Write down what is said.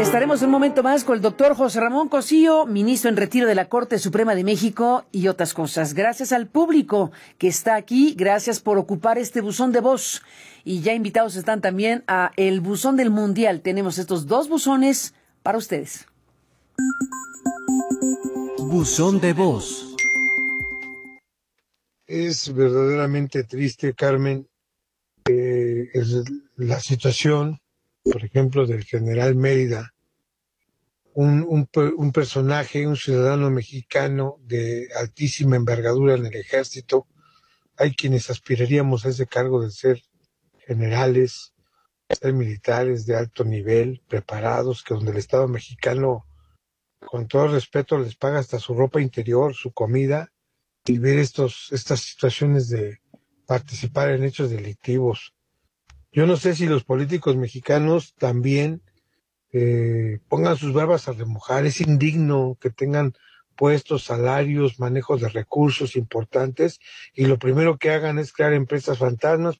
Estaremos un momento más con el doctor José Ramón Cosío, ministro en retiro de la Corte Suprema de México y otras cosas. Gracias al público que está aquí, gracias por ocupar este buzón de voz. Y ya invitados están también a el buzón del Mundial. Tenemos estos dos buzones para ustedes. Buzón de voz. Es verdaderamente triste, Carmen, la situación, por ejemplo, del general Mérida, un personaje, un ciudadano mexicano de altísima envergadura en el ejército. Hay quienes aspiraríamos a ese cargo de ser generales, ser militares de alto nivel, preparados, que donde el Estado mexicano, con todo respeto, les paga hasta su ropa interior, su comida, y ver estas situaciones de participar en hechos delictivos. Yo no sé si los políticos mexicanos también pongan sus barbas a remojar. Es indigno que tengan puestos, salarios, manejos de recursos importantes, y lo primero que hagan es crear empresas fantasmas